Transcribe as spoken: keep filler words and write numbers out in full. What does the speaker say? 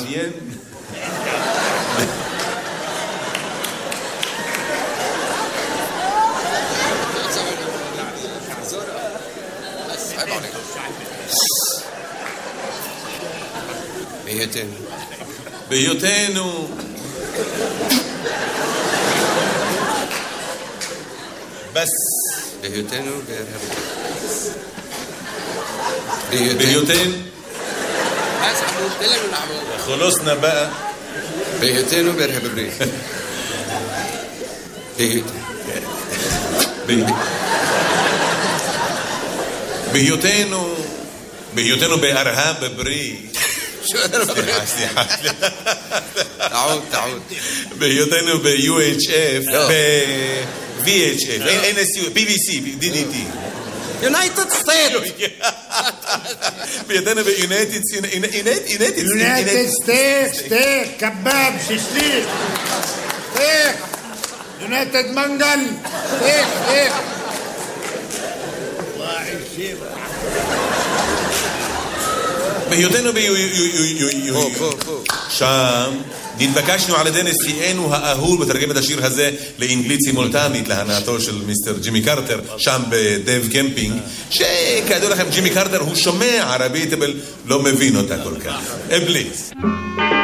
מעניין. בהיותנו. בהיותנו. בס. בהיותנו בארה"ב. בהיותנו. بس عمود تلنا العمود. خلصنا بقى. בהיותנו בארה"ב. בהיותנו. בהיותנו בארה"ב בריא. סליחה, סליחה. تعود تعود. בהיותנו ב-U H F, ב-V H F, N S U, B B C, D D T. United States. בהיותנו ב-United United United States, steak, kebab, shishlik, steak, United Mangal, steak, steak. בהיותנו ב... שם נתבקשנו על ידי נשיאנו האהוב לתרגם את השיר הזה לאנגלית סימולטנית להנאתו של מיסטר ג'ימי קרטר שם בדייב קמפינג, שכידוע לכם ג'ימי קרטר הוא שומע ערבית אבל לא מבין אותה כל כך. אבליס